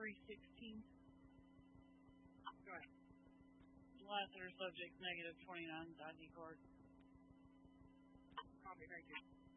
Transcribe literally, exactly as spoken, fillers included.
three sixteen. Go ahead. Last letter subject negative twenty-nine I D card. Copy, thank you.